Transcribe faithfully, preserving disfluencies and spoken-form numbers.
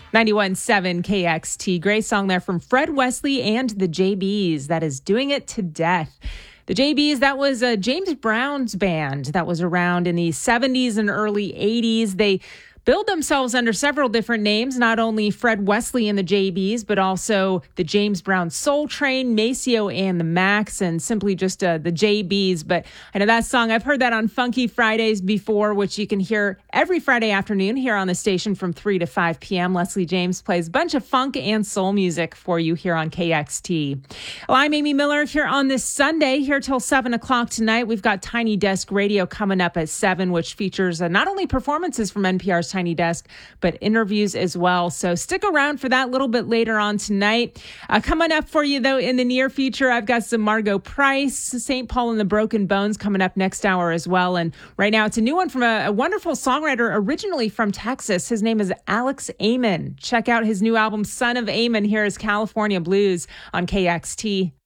ninety-one point seven K X T. Great song there from Fred Wesley and the J Bs. That is Doing It to Death. The J Bs, that was uh, James Brown's band that was around in the seventies and early eighties. They billed themselves under several different names, not only Fred Wesley and the J Bs, but also the James Brown Soul Train, Maceo and the Max, and simply just uh, the J Bs. But I know that song, I've heard that on Funky Fridays before, which you can hear every Friday afternoon here on the station from three to five p.m. Leslie James plays a bunch of funk and soul music for you here on K X T. Well, I'm Amy Miller here on this Sunday, here till seven o'clock tonight. We've got Tiny Desk Radio coming up at seven, which features uh, not only performances from N P R's Tiny Desk, but interviews as well. So stick around for that a little bit later on tonight. Uh, coming up for you, though, in the near future, I've got some Margo Price, Saint Paul and the Broken Bones coming up next hour as well. And right now, it's a new one from a, a wonderful songwriter originally from Texas. His name is Alex Amon. Check out his new album, Son of Amon. Here is California Blues on K X T.